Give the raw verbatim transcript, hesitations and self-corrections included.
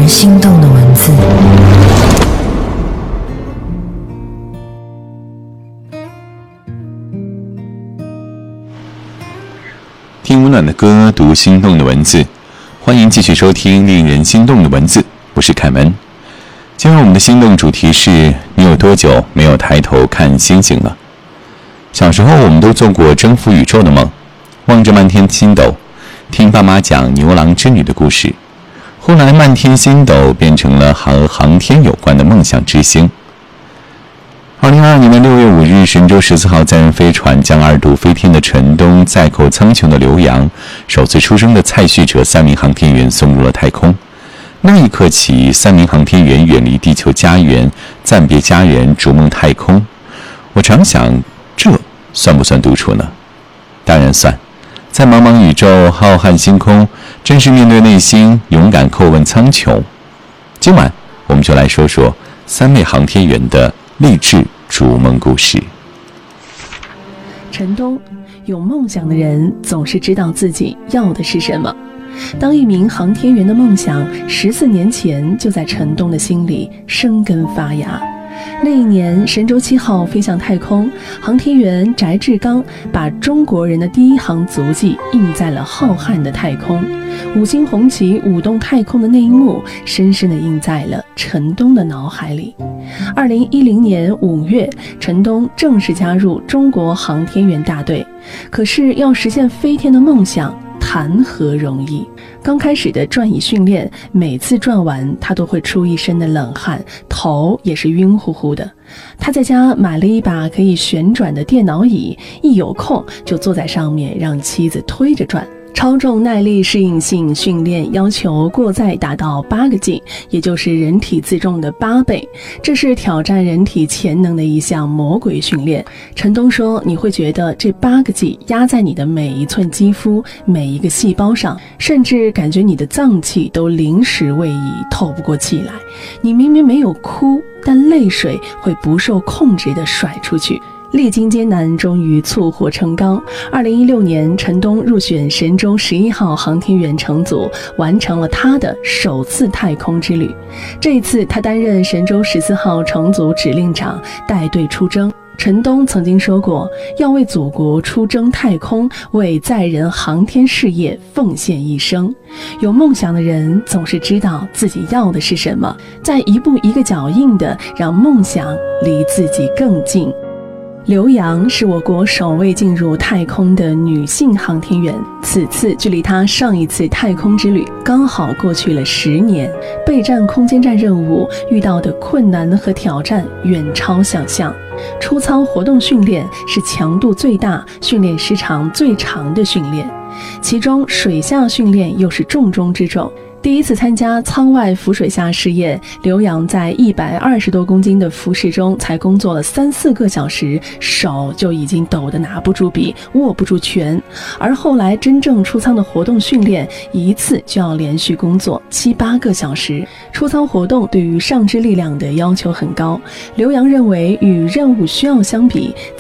人心动的文字。 听温暖的歌，读心动的文字，欢迎继续收听令人心动的文字，我是凯文。今晚我们的心动主题是：你有多久没有抬头看星星了？小时候我们都做过征服宇宙的梦，望着漫天星斗，听爸妈讲牛郎织女的故事。后来漫天星斗变成了和航天有关的梦想之星。二零二二年的六月五日，神舟十四号载人飞船将二度飞天的陈冬、载扣苍穹的刘洋、首次出生的蔡旭哲三名航天员送入了太空。那一刻起，三名航天员远离地球家园，暂别家人，逐梦太空。我常想，这算不算独处呢？当然算。在茫茫宇宙、浩瀚星空，真是面对内心，勇敢叩问苍穹。今晚我们就来说说三位航天员的励志逐梦故事。 陈冬，有梦想的人总是知道自己要的是什么。当一名航天员的梦想，十四年前就在陈冬的心里生根发芽。那一年，神舟七号飞向太空，航天员翟志刚把中国人的第一航足迹印在了浩瀚的太空。五星红旗舞动太空的那一幕，深深地印在了陈冬的脑海里。二零一零年五月，陈冬正式加入中国航天员大队。可是要实现飞天的梦想，谈何容易？刚开始的转椅训练，每次转完他都会出一身的冷汗，头也是晕乎乎的。他在家买了一把可以旋转的电脑椅，一有空就坐在上面让妻子推着转。超重耐力适应性训练要求过载达到八个 G， 也就是人体自重的八倍，这是挑战人体潜能的一项魔鬼训练。陈冬说，你会觉得这八个 G 压在你的每一寸肌肤、每一个细胞上，甚至感觉你的脏器都临时位移，透不过气来。你明明没有哭，但泪水会不受控制地甩出去。历经艰难，终于促火成钢。二零一六年，陈冬入选神舟十一号航天员乘组，完成了他的首次太空之旅。这一次，他担任神舟十四号乘组指令长，带队出征。陈冬曾经说过，要为祖国出征太空，为载人航天事业奉献一生。有梦想的人总是知道自己要的是什么，在一步一个脚印的让梦想离自己更近。刘洋是我国首位进入太空的女性航天员，此次距离她上一次太空之旅刚好过去了十年。备战空间站任务遇到的困难和挑战远超想象。出舱活动训练是强度最大、训练时长最长的训练，其中水下训练又是重中之重。第一次参加舱外浮水下试验，刘洋在一百二十多公斤的浮室中才工作了三四个小时，手就已经抖得拿不住笔，握不住拳。而后来真正出舱的活动训练，一次就要连续工作七八个小时。出舱活动对于上肢力量的要求很高，刘洋认为与任务需要相比，